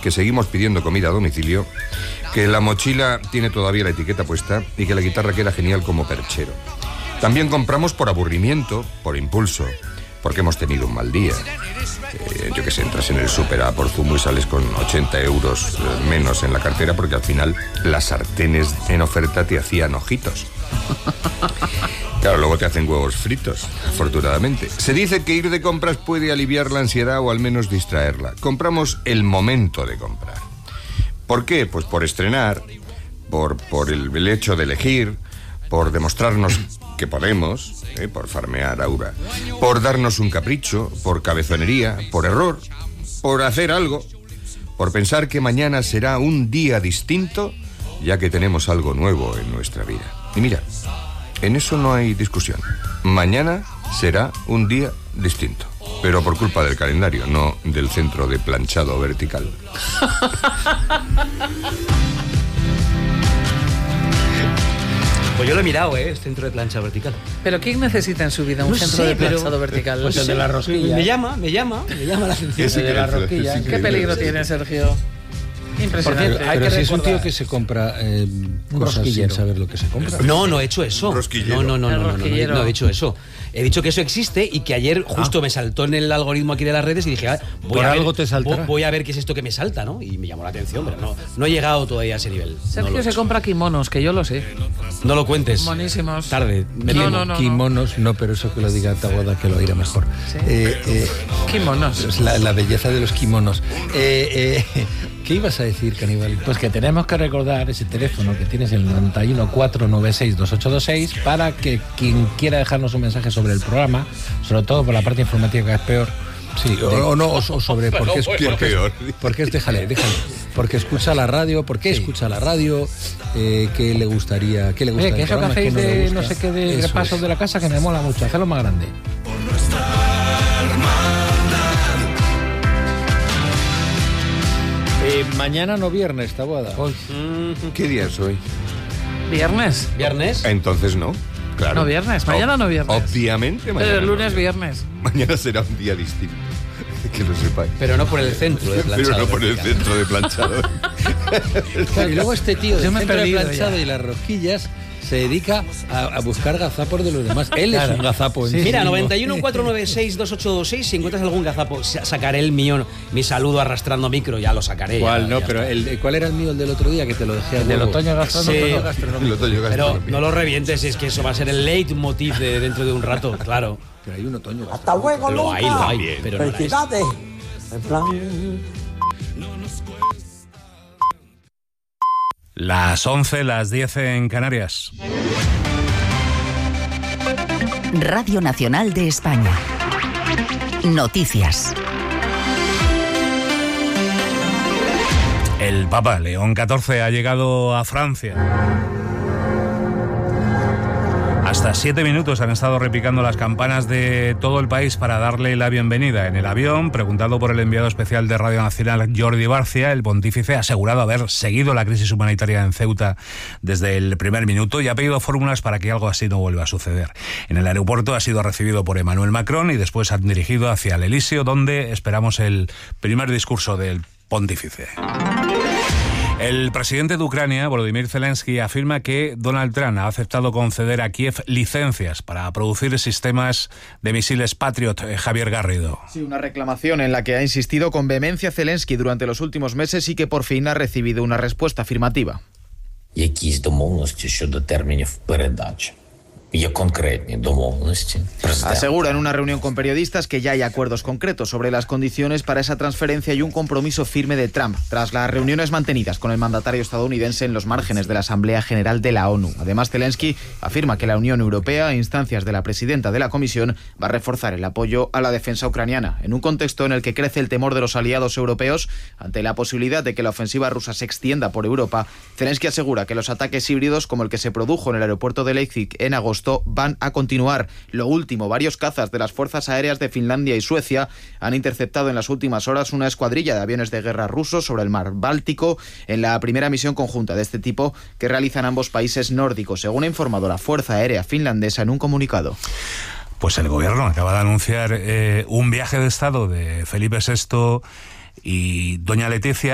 que seguimos pidiendo comida a domicilio, que la mochila tiene todavía la etiqueta puesta y que la guitarra queda genial como perchero. También compramos por aburrimiento, por impulso, porque hemos tenido un mal día. Yo que sé, entras en el súper a por zumo y sales con 80 euros menos en la cartera porque al final las sartenes en oferta te hacían ojitos. Claro, luego te hacen huevos fritos, afortunadamente. Se dice que ir de compras puede aliviar la ansiedad o al menos distraerla. Compramos el momento de comprar. ¿Por qué? Pues por estrenar, por el hecho de elegir, por demostrarnos que podemos, por farmear Aura, por darnos un capricho, por cabezonería, por error, por hacer algo, por pensar que mañana será un día distinto, ya que tenemos algo nuevo en nuestra vida. Y mira, en eso no hay discusión. Mañana será un día distinto, pero por culpa del calendario, no del centro de planchado vertical. Pues yo lo he mirado, el centro de plancha vertical. ¿Pero quién necesita en su vida un centro de planchado vertical? Pues el de la rosquilla. Me llama la atención. El de la rosquilla. ¿Qué peligro tiene, Sergio? Impresionante. Pero si es un tío que se compra cosas sin saber lo que se compra. No he hecho eso. No he dicho eso. He dicho que eso existe y que ayer justo me saltó en el algoritmo aquí de las redes y dije, voy a ver qué es esto que me salta, ¿no? Y me llamó la atención, pero no he llegado todavía a ese nivel. Sergio se compra kimonos, que yo lo sé. No lo cuentes. Monísimos. Tarde. Kimonos, no, pero eso que lo diga Taboada, que lo oirá mejor. Sí. Kimonos. La belleza de los kimonos. ¿Qué ibas a decir, Caníbal? Pues que tenemos que recordar ese teléfono que tienes, el 91 496 2826, para que quien quiera dejarnos un mensaje sobre el programa, sobre todo por la parte informativa que es peor. Sí, o sobre por qué es peor. Porque déjale. Porque escucha la radio, escucha la radio, qué le gustaría. Que eso que hacéis de no sé qué de repasos de la casa, que me mola mucho, hacerlo más grande. Mañana no viernes, Taboada. ¿Qué día es hoy? ¿Viernes? Entonces no. Claro. No viernes, mañana no viernes. Obviamente mañana. Pero el lunes viernes. Mañana será un día distinto. Que lo sepáis. Pero no por el centro de planchado. Pero no por el centro de planchado. Claro, y luego este tío del centro de planchado y las rosquillas se dedica a buscar gazapos de los demás. Él es un gazapo. Sí. Mira, 91 496 2826. Si encuentras algún gazapo, sacaré el mío. Mi saludo arrastrando micro, ya lo sacaré. ¿Cuál? ¿Cuál era el mío, el del otro día, que te lo dejé? El del otoño gastronómico. Pero no lo revientes, es que eso va a ser el leitmotiv de dentro de un rato, claro. Pero hay un otoño. Hasta luego, lo hay, pero no felicidades. En plan... Las 11, las 10 en Canarias. Radio Nacional de España. Noticias. El Papa León XIV ha llegado a Francia. Hasta 7 minutos han estado repicando las campanas de todo el país para darle la bienvenida. En el avión, preguntado por el enviado especial de Radio Nacional, Jordi Barcia, el pontífice ha asegurado haber seguido la crisis humanitaria en Ceuta desde el primer minuto y ha pedido fórmulas para que algo así no vuelva a suceder. En el aeropuerto ha sido recibido por Emmanuel Macron y después han dirigido hacia el Elíseo, donde esperamos el primer discurso del pontífice. El presidente de Ucrania, Volodymyr Zelensky, afirma que Donald Trump ha aceptado conceder a Kiev licencias para producir sistemas de misiles Patriot. Javier Garrido. Sí, una reclamación en la que ha insistido con vehemencia Zelensky durante los últimos meses y que por fin ha recibido una respuesta afirmativa. Якісь домовленості щодо термінів передачі. Є конкретні домовленості. Asegura en una reunión con periodistas que ya hay acuerdos concretos sobre las condiciones para esa transferencia y un compromiso firme de Trump tras las reuniones mantenidas con el mandatario estadounidense en los márgenes de la Asamblea General de la ONU. Además, Zelensky afirma que la Unión Europea, a instancias de la presidenta de la Comisión, va a reforzar el apoyo a la defensa ucraniana, en un contexto en el que crece el temor de los aliados europeos ante la posibilidad de que la ofensiva rusa se extienda por Europa. Zelensky asegura que los ataques híbridos, como el que se produjo en el aeropuerto de Leipzig en agosto, van a continuar. Lo último, varios cazas de las fuerzas aéreas de Finlandia y Suecia han interceptado en las últimas horas una escuadrilla de aviones de guerra rusos sobre el mar Báltico en la primera misión conjunta de este tipo que realizan ambos países nórdicos, según ha informado la Fuerza Aérea Finlandesa en un comunicado. Pues el gobierno acaba de anunciar un viaje de Estado de Felipe VI y doña Leticia